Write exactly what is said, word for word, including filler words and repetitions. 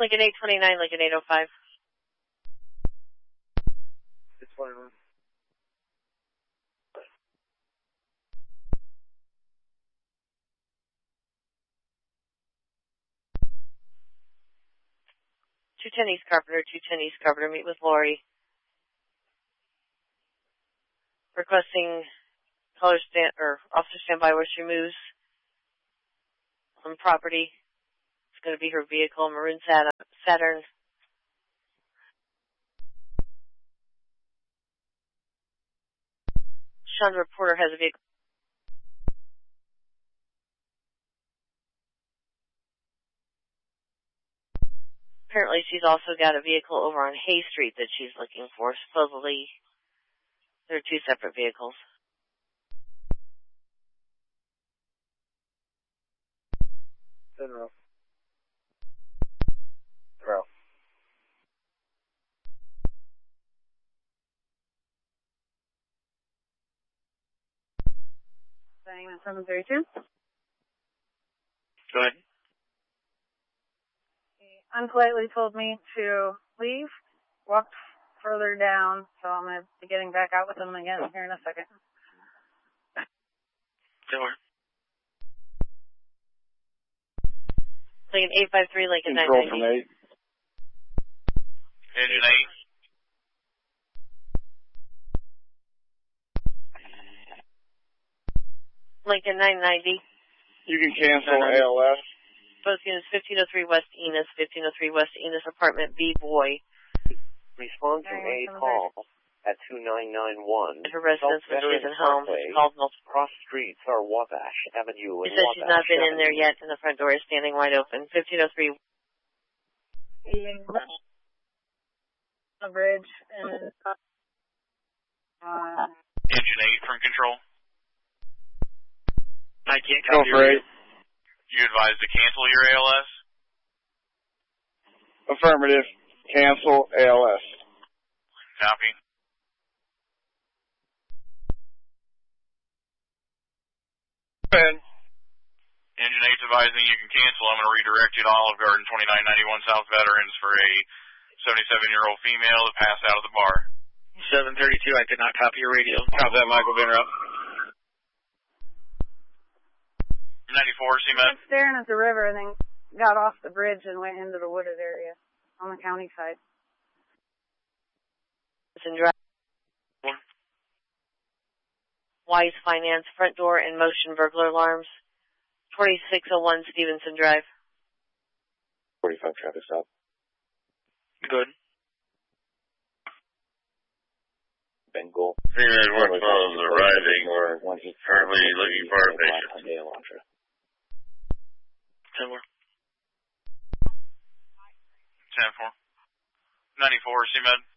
Lincoln eight twenty-nine, Lincoln eight oh five. eight twenty-nine. two ten East Carpenter, two ten East Carpenter, meet with Lori. Requesting caller stand, or officer standby where she moves on property. It's going to be her vehicle, maroon Saturn. Chandra Porter has a vehicle. Apparently she's also got a vehicle over on Hay Street that she's looking for. Supposedly, there are two separate vehicles. Ten row. Row. Saying at seven thirty-two. Go ahead. He unpolitely told me to leave, walked further down, so I'm going to be getting back out with him again here in a second. Door. Lincoln eight five three, Lincoln nine Control ninety. from eight. Engine eight. Lincoln nine ninety. You can cancel A L S. Both units fifteen oh three West Enos, fifteen oh three West Enos, apartment B, boy. Respond to a call at two nine nine one. Her residence when she's at home. She called multiple. Cross streets are Wabash Avenue She and says Wabash she's not been in Avenue. there yet, and the front door is standing wide open. fifteen oh three. The bridge and uh, Engine eight from control. I can't copy your radio. You advised to cancel your A L S? Affirmative. Cancel A L S. Copy. Ben. Engine eight's advising you can cancel. I'm going to redirect you to Olive Garden, twenty-nine ninety-one South Veterans for a seventy-seven-year-old female that passed out of the bar. seven thirty-two, I did not copy your radio. Copy that, Michael Binner up. ninety-four, C-Med. I was staring at the river and then got off the bridge and went into the wooded area on the county side. Wise Finance, front door and motion burglar alarms. twenty-six oh one Stevenson Drive. forty-five traffic stop. Good. Bengal. Female workflows arriving. Currently looking for a patient. ten more. ten four. ninety-four, C-Med.